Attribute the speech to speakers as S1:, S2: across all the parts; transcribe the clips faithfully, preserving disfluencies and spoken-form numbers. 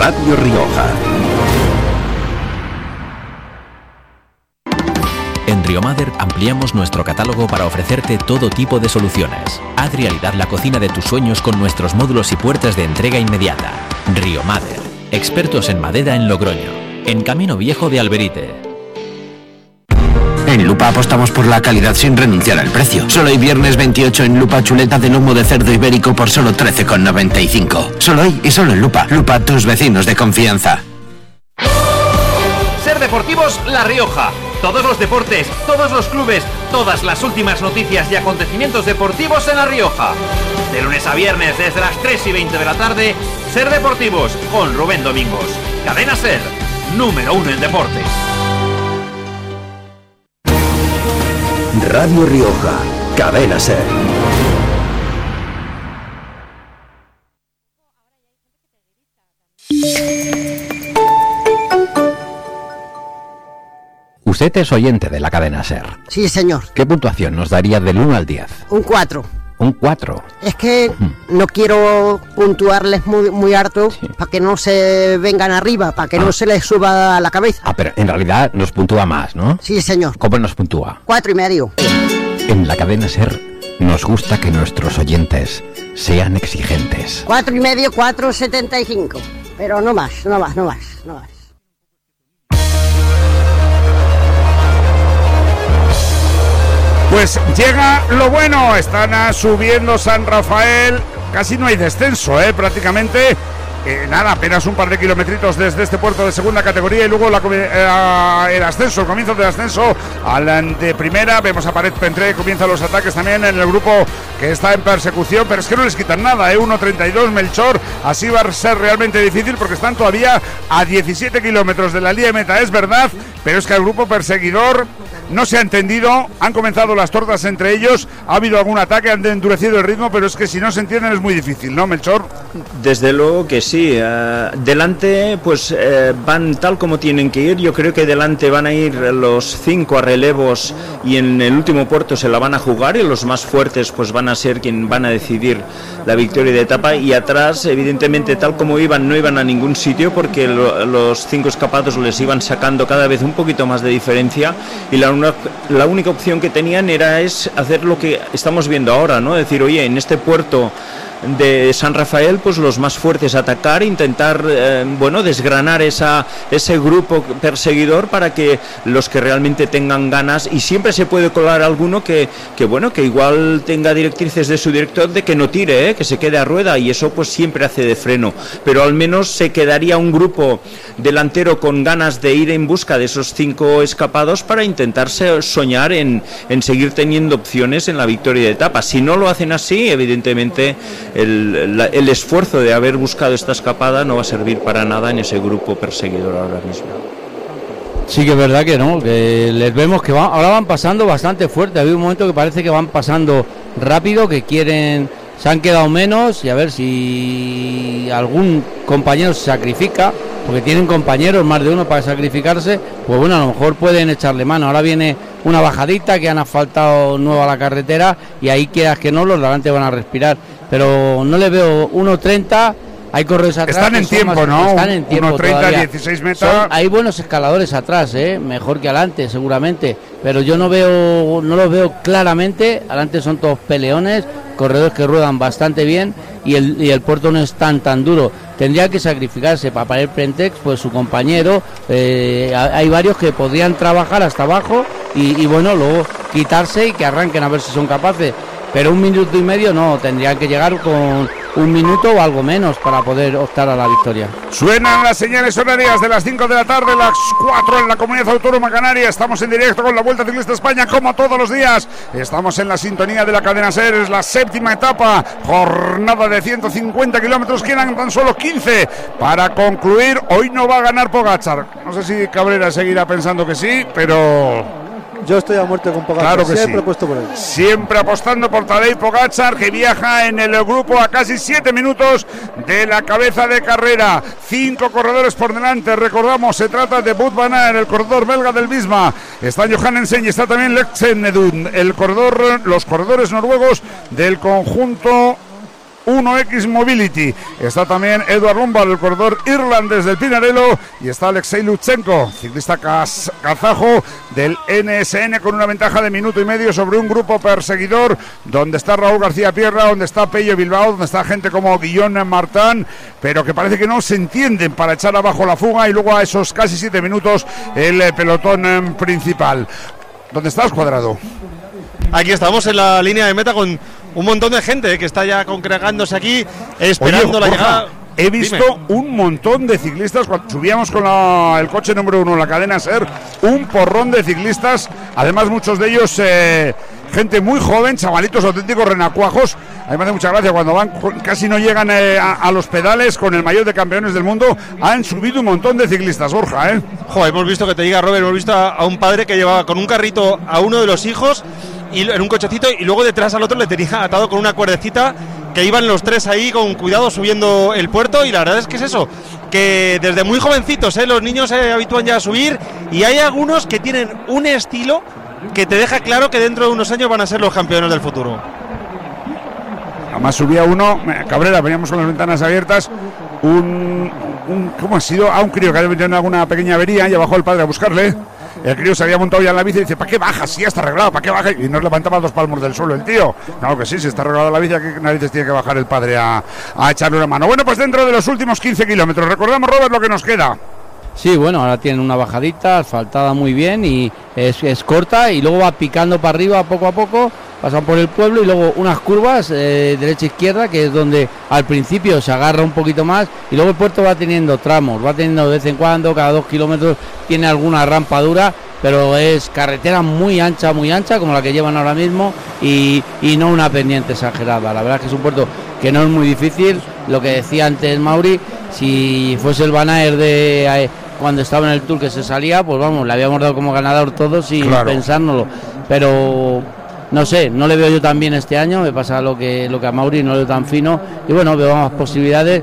S1: Radio Rioja.
S2: En Riomader ampliamos nuestro catálogo para ofrecerte todo tipo de soluciones. Haz realidad la cocina de tus sueños con nuestros módulos y puertas de entrega inmediata. Riomader, expertos en madera en Logroño, en Camino Viejo de Alberite.
S3: En Lupa apostamos por la calidad sin renunciar al precio. Solo hoy viernes veintiocho en Lupa chuleta de lomo de cerdo ibérico por solo trece con noventa y cinco. Solo hoy y solo en Lupa. Lupa, tus vecinos de confianza.
S4: Ser Deportivos La Rioja. Todos los deportes, todos los clubes, todas las últimas noticias y acontecimientos deportivos en La Rioja. De lunes a viernes desde las tres y veinte de la tarde, Ser Deportivos con Rubén Domingos. Cadena Ser, número uno en deportes.
S1: Radio Rioja, Cadena Ser.
S5: Usted es oyente de la Cadena Ser.
S6: Sí, señor.
S5: ¿Qué puntuación nos daría del uno al diez?
S6: Un cuatro.
S5: Un cuatro.
S6: Es que mm. no quiero puntuarles muy, muy harto, sí, para que no se vengan arriba, para que ah. no se les suba a la cabeza.
S5: Ah, pero en realidad nos puntúa más, ¿no?
S6: Sí, señor.
S5: ¿Cómo nos puntúa?
S6: Cuatro y medio.
S5: En la Cadena Ser nos gusta que nuestros oyentes sean exigentes.
S6: Cuatro y medio, cuatro setenta y cinco. Pero no más, no más, no más, no más.
S7: Pues llega lo bueno, están subiendo San Rafael, casi no hay descenso, ¿eh? prácticamente, eh, nada, apenas un par de kilometritos desde este puerto de segunda categoría y luego la, eh, el ascenso, el comienzo del ascenso a la de primera. Vemos a Pared Pentré, comienzan los ataques también en el grupo que está en persecución, pero es que no les quitan nada, ¿eh? uno treinta y dos Melchor, así va a ser realmente difícil porque están todavía a diecisiete kilómetros de la línea de meta, es verdad, pero es que el grupo perseguidor no se ha entendido, han comenzado las tortas entre ellos, ha habido algún ataque, han endurecido el ritmo, pero es que si no se entienden es muy difícil, ¿no, Melchor?
S8: Desde luego que sí, uh, delante pues uh, van tal como tienen que ir, yo creo que delante van a ir los cinco a relevos y en el último puerto se la van a jugar y los más fuertes pues van a ser quien van a decidir la victoria de etapa, y atrás evidentemente tal como iban no iban a ningún sitio porque lo, los cinco escapados les iban sacando cada vez un poquito más de diferencia y la Una, la única opción que tenían era es hacer lo que estamos viendo ahora, ¿no? Decir, oye, en este puerto de San Rafael, pues los más fuertes atacar, intentar, eh, bueno, desgranar esa, ese grupo perseguidor para que los que realmente tengan ganas, y siempre se puede colar alguno que, que bueno, que igual tenga directrices de su director de que no tire, ¿eh? que se quede a rueda, y eso pues siempre hace de freno, pero al menos se quedaría un grupo delantero con ganas de ir en busca de esos cinco escapados para intentarse soñar en, en seguir teniendo opciones en la victoria de etapa. Si no lo hacen así, evidentemente El, la, el esfuerzo de haber buscado esta escapada no va a servir para nada en ese grupo perseguidor ahora mismo.
S9: Sí que es verdad que no, que les vemos que van, ahora van pasando bastante fuerte. Había un momento que parece que van pasando rápido, que quieren, se han quedado menos, y a ver si algún compañero se sacrifica, porque tienen compañeros, más de uno para sacrificarse, pues bueno, a lo mejor pueden echarle mano. Ahora viene una bajadita que han asfaltado nueva la carretera y ahí quieras que no, los de delante van a respirar, pero no le veo uno treinta, hay corredores atrás.
S7: Están en tiempo, más, ¿no?
S9: Están en tiempo
S7: uno treinta, dieciséis metros.
S9: Son, hay buenos escaladores atrás, ¿eh? Mejor que adelante, seguramente, pero yo no veo, no los veo claramente. Adelante son todos peleones, corredores que ruedan bastante bien, y el, y el puerto no es tan tan duro. Tendría que sacrificarse para Pared Pentex, pues su compañero, eh, hay varios que podrían trabajar hasta abajo y, y bueno, luego quitarse y que arranquen a ver si son capaces, pero un minuto y medio no, tendrían que llegar con un minuto o algo menos para poder optar a la victoria.
S7: Suenan las señales horarias de las cinco de la tarde, las cuatro en la Comunidad Autónoma Canaria. Estamos en directo con la Vuelta Ciclista España, como todos los días. Estamos en la sintonía de la Cadena Ser, es la séptima etapa, jornada de ciento cincuenta kilómetros, quedan tan solo quince para concluir. Hoy no va a ganar Pogačar. No sé si Cabrera seguirá pensando que sí, pero...
S10: Yo estoy a muerte con Pogačar,
S7: claro que
S10: siempre
S7: sí.
S10: he puesto por él.
S7: Siempre apostando por Tadej Pogačar, que viaja en el grupo a casi siete minutos de la cabeza de carrera. Cinco corredores por delante, recordamos, se trata de Wout van Aert, el corredor belga del Visma. Está Johannesen y está también Lexenedun, el corredor, los corredores noruegos del conjunto uno equis Mobility. Está también Edward Lombard, el corredor irlandés del Pinarello, y está Alexei Lutsenko, ciclista kaz- kazajo del N S N, con una ventaja de minuto y medio sobre un grupo perseguidor, donde está Raúl García Pierra, donde está Pello Bilbao, donde está gente como Guillaume Martin, pero que parece que no se entienden para echar abajo la fuga, y luego a esos casi siete minutos el eh, pelotón eh, principal. ¿Dónde estás, Cuadrado?
S11: Aquí estamos en la línea de meta con un montón de gente que está ya congregándose aquí, esperando
S7: Oye,
S11: la
S7: Borja,
S11: llegada.
S7: He visto Dime. un montón de ciclistas. Cuando subíamos con la, el coche número uno, la cadena SER, un porrón de ciclistas. Además, muchos de ellos, eh, gente muy joven, chavalitos auténticos renacuajos. A mí me hace mucha gracia cuando van, casi no llegan eh, a, a los pedales con el maillot de campeones del mundo. Han subido un montón de ciclistas, Borja, ¿eh?
S11: Joder, hemos visto, que te diga Robert, hemos visto a, a un padre que llevaba con un carrito a uno de los hijos y en un cochecito, y luego detrás al otro le tenía atado con una cuerdecita, que iban los tres ahí con cuidado subiendo el puerto. Y la verdad es que es eso, que desde muy jovencitos ¿eh? los niños se habitúan ya a subir, y hay algunos que tienen un estilo que te deja claro que dentro de unos años van a ser los campeones del futuro.
S7: Además subía uno, Cabrera, veníamos con las ventanas abiertas, un, un ¿cómo ha sido? A un crío que había metido en alguna pequeña avería, y bajó el padre a buscarle. El crío se había montado ya en la bici y dice: ¿para qué bajas? Si ya está arreglado, ¿para qué bajas? Y nos levantaba dos palmos del suelo el tío. Claro que sí, si está arreglado la bici, ¿a qué narices tiene que bajar el padre a, a echarle una mano? Bueno, pues dentro de los últimos quince kilómetros, recordamos, Robert, lo que nos queda.
S9: Sí, bueno, ahora tienen una bajadita asfaltada muy bien y es, es corta, y luego va picando para arriba poco a poco, pasan por el pueblo, y luego unas curvas eh, derecha-izquierda, que es donde al principio se agarra un poquito más, y luego el puerto va teniendo tramos, va teniendo de vez en cuando, cada dos kilómetros tiene alguna rampa dura, pero es carretera muy ancha, muy ancha, como la que llevan ahora mismo, y, y no una pendiente exagerada. La verdad es que es un puerto que no es muy difícil. Lo que decía antes Mauri, si fuese el Van Aert de eh, cuando estaba en el Tour, que se salía, pues vamos, le habíamos dado como ganador todos sin claro. pensárnoslo, pero no sé, no le veo yo tan bien este año. Me pasa lo que lo que a Mauri, no le veo tan fino, y bueno, veo más posibilidades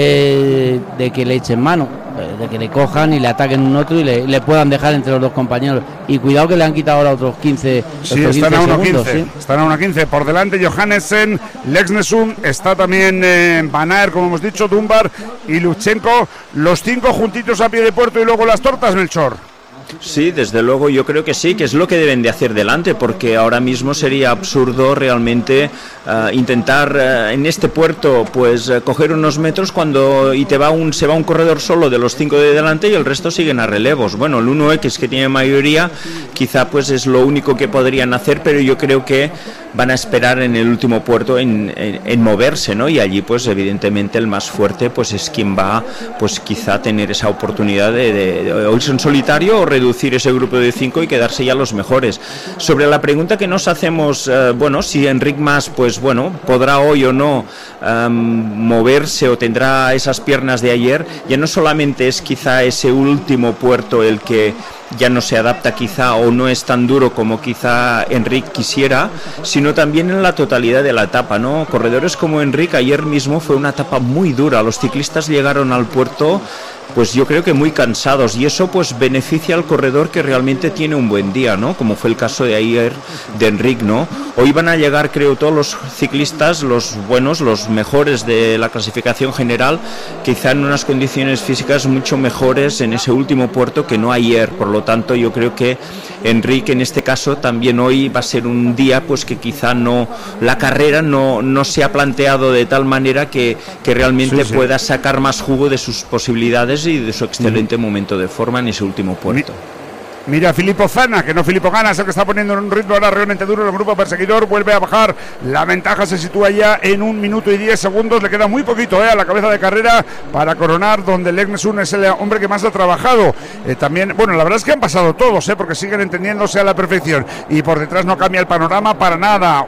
S9: eh, de que le echen mano, de que le cojan y le ataquen un otro y le, le puedan dejar entre los dos compañeros. Y cuidado que le han quitado ahora otros quince.
S7: Sí, otros están quince a uno quince. ¿Sí? Están a uno quince. Por delante Johannesen, Lexnesum, está también eh, Van Aert, como hemos dicho, Dunbar y Lutsenko. Los cinco juntitos a pie de puerto, y luego las tortas, Melchor.
S8: Sí, desde luego yo creo que sí, que es lo que deben de hacer delante, porque ahora mismo sería absurdo realmente uh, intentar uh, en este puerto pues uh, coger unos metros cuando y te va un se va un corredor solo de los cinco de delante y el resto siguen a relevos. Bueno, el uno equis, que tiene mayoría, quizá pues es lo único que podrían hacer, pero yo creo que van a esperar en el último puerto en, en, en moverse, ¿no? Y allí pues evidentemente el más fuerte pues es quien va pues quizá tener esa oportunidad de, de, de o irse en solitario o reducir ese grupo de cinco y quedarse ya los mejores. Sobre la pregunta que nos hacemos, eh, bueno, si Enric Mas pues bueno, podrá hoy o no um, moverse o tendrá esas piernas de ayer, ya no solamente es quizá ese último puerto el que ya no se adapta quizá o no es tan duro como quizá Enric quisiera, sino también en la totalidad de la etapa, ¿no? Corredores como Enric, ayer mismo fue una etapa muy dura, los ciclistas llegaron al puerto pues yo creo que muy cansados, y eso pues beneficia al corredor que realmente tiene un buen día, ¿no? Como fue el caso de ayer de Enric, ¿no? Hoy van a llegar, creo, todos los ciclistas, los buenos, los mejores de la clasificación general, quizá en unas condiciones físicas mucho mejores en ese último puerto que no ayer. Por lo tanto, yo creo que Enric en este caso también hoy va a ser un día pues que quizá no, la carrera no, no se ha planteado de tal manera que, que realmente sí, sí. pueda sacar más jugo de sus posibilidades y de su excelente mm. momento de forma en ese último puerto.
S7: Mira, Filippo Zana, que no Filippo Gana, es el que está poniendo en un ritmo ahora realmente duro el grupo perseguidor, vuelve a bajar, la ventaja se sitúa ya en un minuto y diez segundos, le queda muy poquito eh, a la cabeza de carrera para coronar, donde Lexnesum es el hombre que más ha trabajado. Eh, también, bueno, la verdad es que han pasado todos, eh, porque siguen entendiéndose a la perfección, y por detrás no cambia el panorama para nada.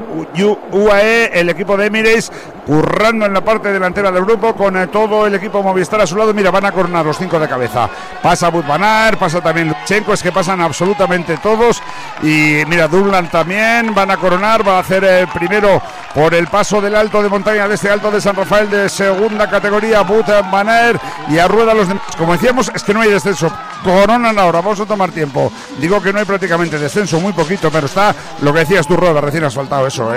S7: U A E, el equipo de Emirates, currando en la parte delantera del grupo con eh, todo el equipo Movistar a su lado. Mira, van a coronar los cinco de cabeza, pasa Wout van Aert, pasa también Lutsenko, es que pasa absolutamente todos, y mira, Dunland también van a coronar, va a hacer eh, primero por el paso del alto de montaña de este Alto de San Rafael de segunda categoría, Wout van Aert, y a rueda los demás. Como decíamos, es que no hay descenso, coronan ahora, vamos a tomar tiempo. Digo que no hay prácticamente descenso, muy poquito, pero está lo que decías tú, Roda, recién asfaltado eso, ¿eh?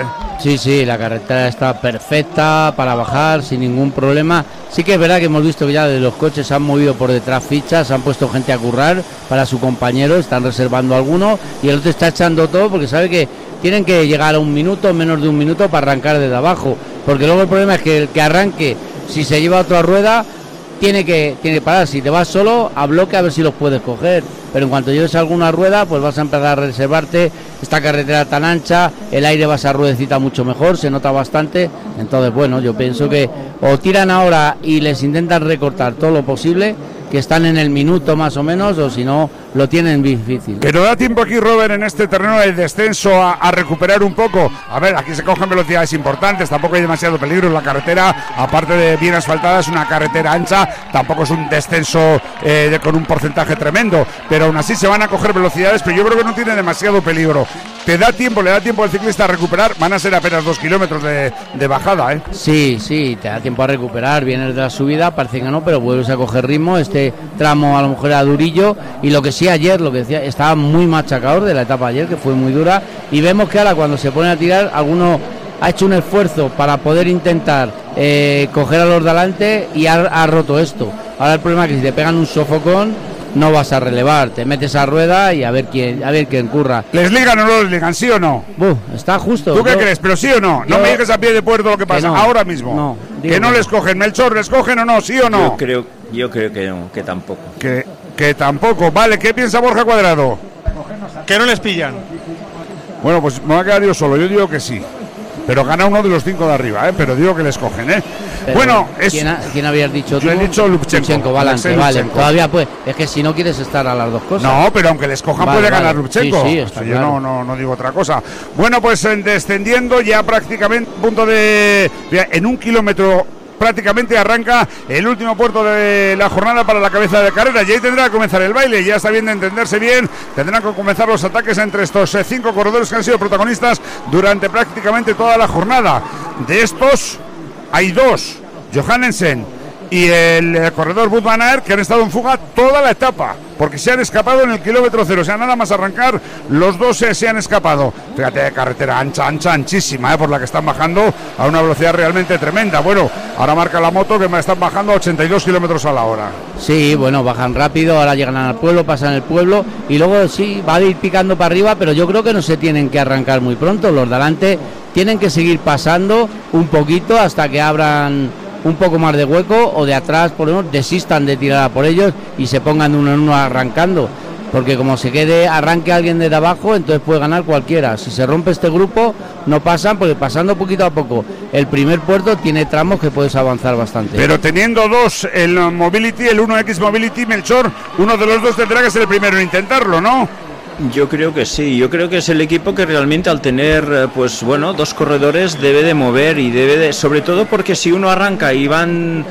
S9: Sí, sí, la carretera está perfecta para bajar sin ningún problema. Sí que es verdad que hemos visto que ya de los coches se han movido por detrás fichas, han puesto gente a currar para su compañero, están reservando alguno y el otro está echando todo porque sabe que tienen que llegar a un minuto, menos de un minuto para arrancar desde abajo, porque luego el problema es que el que arranque, si se lleva otra rueda, tiene que, tiene que parar. Si te vas solo, a bloque a ver si los puedes coger, pero en cuanto lleves alguna rueda, pues vas a empezar a reservarte. Esta carretera tan ancha, el aire va a esa ruedecita mucho mejor, se nota bastante. Entonces, bueno, yo pienso que o tiran ahora y les intentan recortar todo lo posible, que están en el minuto más o menos, o si no, lo tienen difícil.
S7: Pero da tiempo aquí, Robert, en este terreno de descenso a, a recuperar un poco. A ver, aquí se cogen velocidades importantes, tampoco hay demasiado peligro en la carretera, aparte de bien asfaltada, es una carretera ancha, tampoco es un descenso eh, de, con un porcentaje tremendo, pero aún así se van a coger velocidades, pero yo creo que no tiene demasiado peligro. Te da tiempo, le da tiempo al ciclista a recuperar, van a ser apenas dos kilómetros de, de bajada, ¿eh?
S9: Sí, sí, te da tiempo a recuperar, vienes de la subida, parece que no, pero vuelves a coger ritmo. Este tramo a lo mejor era durillo, y lo que sí ayer, lo que decía, estaba muy machacador de la etapa ayer, que fue muy dura, y vemos que ahora cuando se pone a tirar, alguno ha hecho un esfuerzo para poder intentar eh, coger a los de adelante y ha, ha roto esto. Ahora el problema es que si te pegan un sofocón, no vas a relevar, te metes a rueda y a ver quién, a ver quién curra.
S7: ¿Les ligan o no les ligan, sí o no?
S9: Buf, está justo.
S7: ¿Tú qué yo, crees? ¿Pero sí o no?
S9: Yo,
S7: no me digas a pie de puerto lo que pasa, que no, ahora mismo.
S9: No,
S7: que no, no les cogen. Melchor, ¿les cogen o no? ¿Sí o no?
S8: Yo creo, yo creo que no, que tampoco.
S7: Que, que tampoco. Vale, ¿qué piensa Borja Cuadrado?
S11: Que no les pillan.
S7: Bueno, pues me voy a quedar yo solo, yo digo que sí. Pero gana uno de los cinco de arriba, ¿eh? Pero digo que les cogen, ¿eh?
S9: Pero
S7: bueno, es...
S9: ¿quién, ha, ¿quién habías dicho tú?
S7: Yo he dicho Lubchenko.
S9: Lubchenko, vale, vale, todavía pues. Es que si no quieres estar a las dos cosas.
S7: No, pero aunque les cojan vale, puede vale. ganar Lubchenko.
S9: Sí, sí, está
S7: o sea,
S9: claro.
S7: Yo no, no, no digo otra cosa. Bueno, pues descendiendo ya prácticamente punto de... En un kilómetro... prácticamente arranca el último puerto de la jornada para la cabeza de carrera y ahí tendrá que comenzar el baile. Ya está bien de entenderse bien, tendrán que comenzar los ataques entre estos eh, cinco corredores que han sido protagonistas durante prácticamente toda la jornada. De estos hay dos, Johannesen y el eh, corredor Wout van Aert, que han estado en fuga toda la etapa, porque se han escapado en el kilómetro cero, o sea, nada más arrancar, los dos eh, se han escapado. Fíjate, carretera ancha, ancha, anchísima, eh, por la que están bajando a una velocidad realmente tremenda. Bueno, ahora marca la moto que me están bajando a ochenta y dos kilómetros a la hora.
S9: Sí, bueno, bajan rápido, ahora llegan al pueblo, pasan el pueblo, y luego sí, va a ir picando para arriba, pero yo creo que no se tienen que arrancar muy pronto, los de adelante tienen que seguir pasando un poquito hasta que abran un poco más de hueco, o de atrás por lo menos desistan de tirar a por ellos y se pongan uno en uno arrancando, porque como se quede, arranque alguien desde abajo, entonces puede ganar cualquiera. Si se rompe este grupo, no pasan, porque pasando poquito a poco el primer puerto tiene tramos que puedes avanzar bastante.
S7: Pero teniendo dos, el Mobility, el uno equis Mobility, Melchor, uno de los dos tendrá que ser el primero en intentarlo, ¿no?
S8: Yo creo que sí, yo creo que es el equipo que realmente al tener, pues bueno, dos corredores debe de mover y debe de, sobre todo porque si uno arranca y van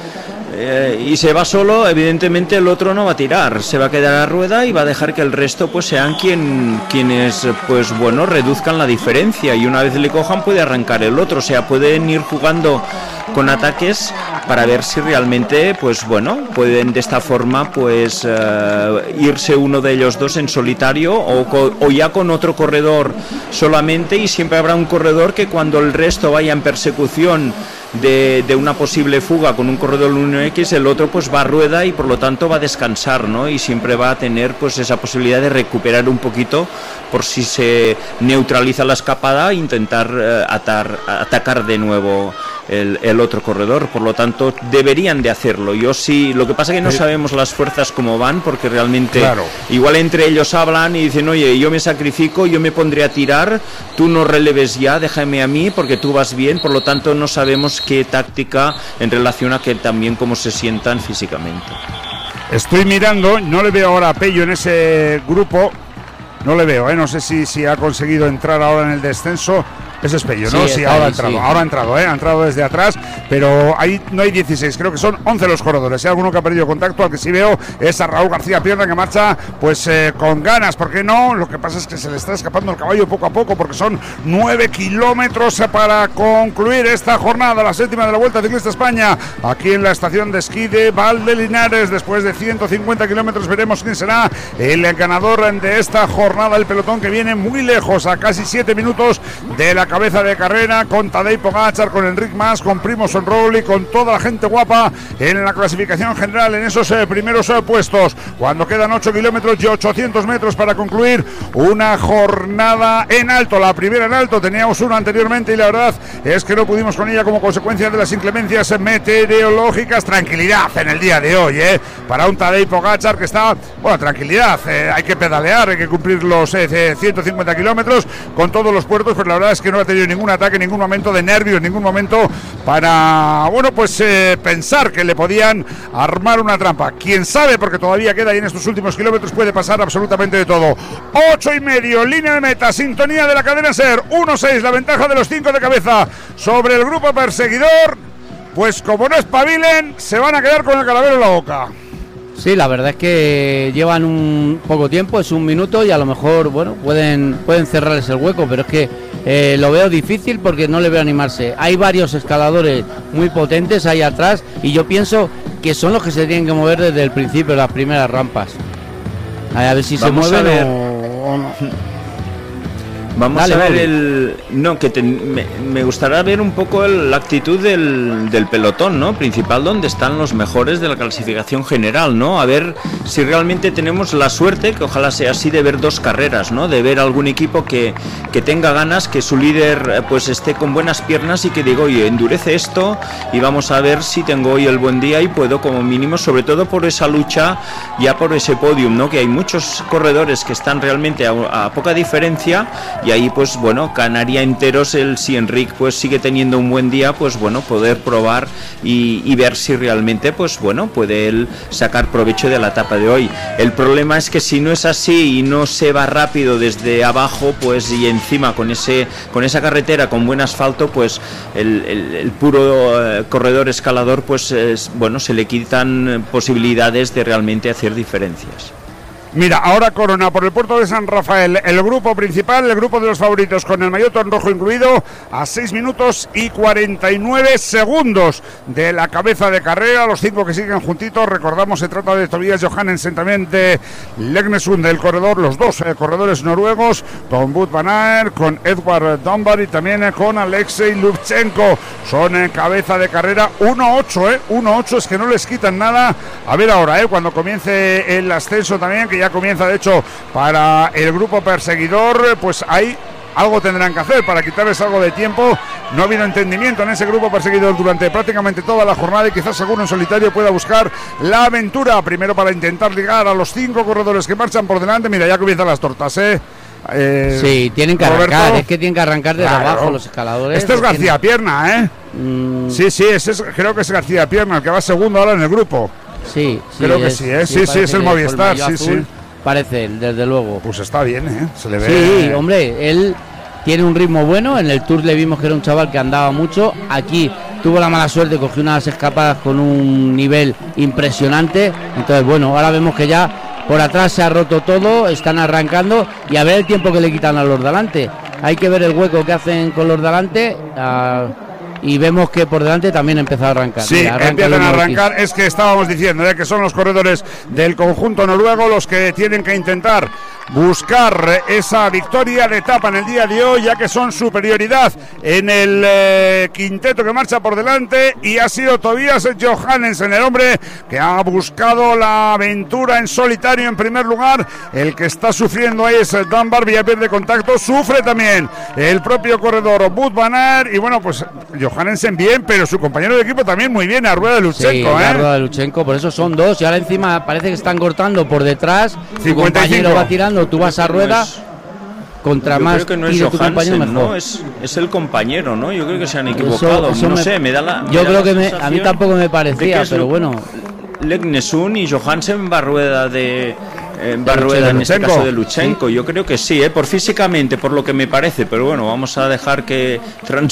S8: eh, y se va solo, evidentemente el otro no va a tirar, se va a quedar a rueda y va a dejar que el resto pues sean quien, quienes pues bueno reduzcan la diferencia, y una vez le cojan puede arrancar el otro, o sea, pueden ir jugando con ataques para ver si realmente pues bueno pueden de esta forma pues uh, irse uno de ellos dos en solitario o, co- o ya con otro corredor solamente, y siempre habrá un corredor que cuando el resto vaya en persecución de, de una posible fuga con un corredor uno equis, el otro pues va a rueda y por lo tanto va a descansar, ¿no? Y siempre va a tener pues esa posibilidad de recuperar un poquito por si se neutraliza la escapada e intentar uh, atar, atacar de nuevo el, el otro corredor. Por lo tanto deberían de hacerlo. Yo sí, lo que pasa es que no sabemos las fuerzas cómo van, porque realmente claro. igual entre ellos hablan y dicen, oye, yo me sacrifico, yo me pondré a tirar, tú no releves ya, déjame a mí porque tú vas bien. Por lo tanto no sabemos qué táctica en relación a que también cómo se sientan físicamente.
S7: Estoy mirando, no le veo ahora a Pello en ese grupo, no le veo, ¿eh? No sé si, si ha conseguido entrar ahora en el descenso. Ese es Pello, ¿no? Sí, sí ahora ahí, ha entrado, sí. ahora ha entrado, ¿eh? Ha entrado desde atrás, pero ahí no hay dieciséis, creo que son once los corredores. Hay alguno que ha perdido contacto, al que sí veo es a Raúl García Pierna, que marcha pues eh, con ganas, ¿por qué no? Lo que pasa es que se le está escapando el caballo poco a poco, porque son nueve kilómetros para concluir esta jornada, la séptima de la Vuelta Ciclista España, aquí en la estación de esquí de Valdelinares. Después de ciento cincuenta kilómetros veremos quién será el ganador de esta jornada, el pelotón que viene muy lejos, a casi siete minutos de la cabeza de carrera, con Tadej Pogačar, con Enric Mas, con Primož Roglič, con toda la gente guapa en la clasificación general en esos eh, primeros eh, puestos. Cuando quedan ocho kilómetros y ochocientos metros para concluir una jornada en alto, la primera en alto, teníamos una anteriormente y la verdad es que no pudimos con ella como consecuencia de las inclemencias meteorológicas. Tranquilidad en el día de hoy, ¿eh? Para un Tadej Pogačar que está, bueno, tranquilidad, eh, hay que pedalear, hay que cumplir los eh, ciento cincuenta kilómetros con todos los puertos, pero la verdad es que no ha tenido ningún ataque, ningún momento de nervios, ningún momento para, bueno, pues eh, pensar que le podían armar una trampa. Quién sabe, porque todavía queda y en estos últimos kilómetros puede pasar absolutamente de todo. Ocho y medio, línea de meta, sintonía de la cadena SER, uno seis, la ventaja de los cinco de cabeza sobre el grupo perseguidor. Pues como no espabilen, se van a quedar con el calavero en la boca.
S9: Sí, la verdad es que llevan un poco tiempo, es un minuto y a lo mejor, bueno, pueden pueden cerrarles el hueco, pero es que eh, lo veo difícil porque no le veo animarse. Hay varios escaladores muy potentes ahí atrás y yo pienso que son los que se tienen que mover desde el principio, las primeras rampas. A ver si Vamos se mueven o, o no.
S8: Vamos
S9: Dale,
S8: a ver
S9: Bobby.
S8: el... No, que te- me, me gustaría ver un poco el- la actitud del, del pelotón, ¿no? Principal, donde están los mejores de la clasificación general, ¿no? A ver si realmente tenemos la suerte, que ojalá sea así, de ver dos carreras, ¿no? De ver algún equipo que, que tenga ganas, que su líder eh, pues esté con buenas piernas y que diga, oye, endurece esto y vamos a ver si tengo hoy el buen día y puedo como mínimo, sobre todo por esa lucha, ya por ese podium, ¿no? Que hay muchos corredores que están realmente a, a poca diferencia. Y ahí pues bueno, ganaría enteros el si Enric pues sigue teniendo un buen día, pues bueno, poder probar y, y ver si realmente pues bueno, puede él sacar provecho de la etapa de hoy. El problema es que si no es así y no se va rápido desde abajo, pues y encima con ese con esa carretera con buen asfalto, pues el, el, el puro eh, corredor escalador pues es, bueno, se le quitan posibilidades de realmente hacer diferencias.
S7: Mira, ahora corona por el puerto de San Rafael el grupo principal, el grupo de los favoritos con el maillot en rojo incluido, a seis minutos y cuarenta y nueve segundos de la cabeza de carrera. Los cinco que siguen juntitos, recordamos, se trata de Tobias Johannessen, también de Legnesund del corredor, los dos eh, corredores noruegos, con Wout van Aert, con Edward Dunbar y también eh, con Alexei Lubchenko. Son eh, cabeza de carrera uno ocho, eh, uno ocho, es que no les quitan nada. A ver ahora, eh, cuando comience el ascenso también, que ya comienza de hecho para el grupo perseguidor, pues ahí algo tendrán que hacer para quitarles algo de tiempo. No ha habido entendimiento en ese grupo perseguidor durante prácticamente toda la jornada y quizás alguno en solitario pueda buscar la aventura, primero para intentar ligar a los cinco corredores que marchan por delante. Mira, ya comienzan las tortas, eh Eh,
S9: sí, tienen que
S7: Roberto,
S9: arrancar, es que tienen que arrancar desde
S7: claro.
S9: abajo los escaladores.
S7: Este es García
S9: tienen...
S7: Pierna, ¿eh?
S9: Mm.
S7: Sí, sí, ese es, creo que es García Pierna, el que va segundo ahora en el grupo.
S9: Sí, sí,
S7: creo que
S9: es,
S7: sí, ¿eh? Sí, sí, sí, es el Movistar, sí, sí.
S9: Parece él, desde luego.
S7: Pues está bien, ¿eh? Se le ve.
S9: Sí, hombre, él tiene un ritmo bueno. En el Tour le vimos que era un chaval que andaba mucho. Aquí tuvo la mala suerte, cogió unas escapadas con un nivel impresionante. Entonces, bueno, ahora vemos que ya por atrás se ha roto todo, están arrancando y a ver el tiempo que le quitan a los de delante. Hay que ver el hueco que hacen con los de delante. Uh, y vemos que por delante también empezó a arrancar.
S7: Sí,
S9: Mira,
S7: empiezan a arrancar. Es que estábamos diciendo ¿eh? que son los corredores del conjunto noruego los que tienen que intentar buscar esa victoria de etapa en el día de hoy, ya que son superioridad en el eh, quinteto que marcha por delante, y ha sido Tobias Johannessen, el hombre que ha buscado la aventura en solitario en primer lugar. El que está sufriendo ahí es Dunbar, ya pierde contacto, sufre también el propio corredor Wout van Aert, y bueno, pues Johannessen bien, pero su compañero de equipo también muy bien, a rueda de Lubchenko.
S9: Sí,
S7: ¿eh?
S9: a rueda de Lubchenko, por eso son dos, y ahora encima parece que están cortando por detrás, tu
S7: cincuenta y cinco.
S9: compañero va tirando, tú vas a rueda,
S8: No es,
S9: contra
S8: yo
S9: más
S8: creo que no es
S9: tire tu compañero
S8: Johannessen,
S9: mejor.
S8: ¿no? Es, es el compañero, ¿no? Yo creo que se han
S9: Eso-
S8: equivocado.
S9: eso
S8: no
S9: me-
S8: sé, me da la.
S9: Yo
S8: me da
S9: creo
S8: la
S9: que me- a mí
S8: sensación
S9: tampoco me
S8: de
S9: parecía,
S8: que es
S9: pero
S8: lo-
S9: bueno.
S8: Legnesund y Johannessen va a rueda de. Eh, va a
S7: De
S8: rueda en este
S7: Lubchenko.
S8: caso de Lubchenko. Yo creo que sí, ¿eh? Por físicamente, por lo que me parece, pero bueno, vamos a dejar que